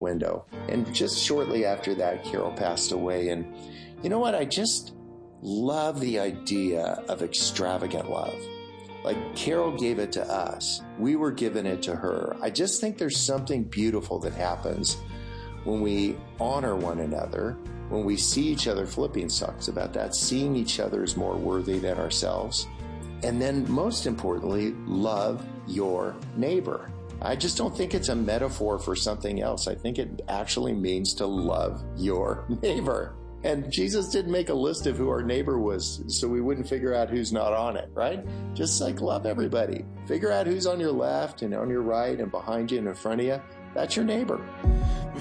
window. And just shortly after that, Carol passed away. And you know what? I just love the idea of extravagant love. Like Carol gave it to us. We were giving it to her. I just think there's something beautiful that happens when we honor one another, when we see each other. Philippians talks about that, seeing each other as more worthy than ourselves. And then most importantly, love your neighbor. I just don't think it's a metaphor for something else. I think it actually means to love your neighbor. And Jesus didn't make a list of who our neighbor was so we wouldn't figure out who's not on it, right? Just like love everybody. Figure out who's on your left and on your right and behind you and in front of you. That's your neighbor.